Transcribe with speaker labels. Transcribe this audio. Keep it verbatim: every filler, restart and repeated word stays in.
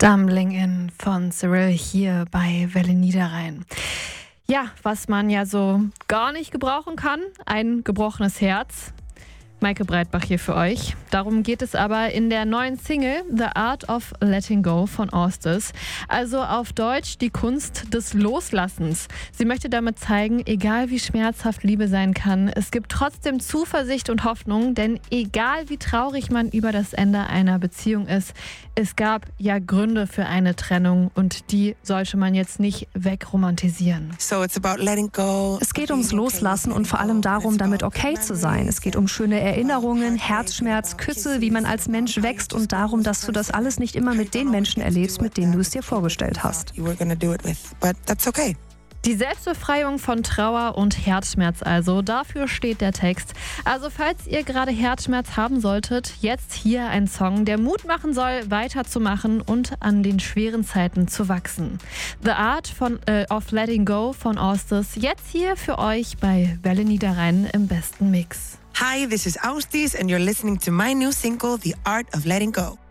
Speaker 1: Dumbling In von Cyril hier bei Welle Niederrhein. Ja, was man ja so gar nicht gebrauchen kann, ein gebrochenes Herz. Maike Breitbach hier für euch. Darum geht es aber in der neuen Single The Art of Letting Go von Orstes. Also auf Deutsch die Kunst des Loslassens. Sie möchte damit zeigen, egal wie schmerzhaft Liebe sein kann, es gibt trotzdem Zuversicht und Hoffnung, denn egal wie traurig man über das Ende einer Beziehung ist, es gab ja Gründe für eine Trennung und die sollte man jetzt nicht wegromantisieren.
Speaker 2: So it's about letting go.
Speaker 3: Es geht ums Loslassen und vor allem darum, damit okay zu sein. Es geht um schöne Erinnerungen, Herzschmerz, Küsse, wie man als Mensch wächst und darum, dass du das alles nicht immer mit den Menschen erlebst, mit denen du es dir vorgestellt hast.
Speaker 2: You were gonna do it with, but that's okay.
Speaker 1: Die Selbstbefreiung von Trauer und Herzschmerz also, dafür steht der Text. Also falls ihr gerade Herzschmerz haben solltet, jetzt hier ein Song, der Mut machen soll, weiterzumachen und an den schweren Zeiten zu wachsen. The Art von, äh, of Letting Go von Orstes, jetzt hier für euch bei Welle Niederrhein im besten Mix.
Speaker 2: Hi, this is Austis and you're listening to my new single, The Art of Letting Go.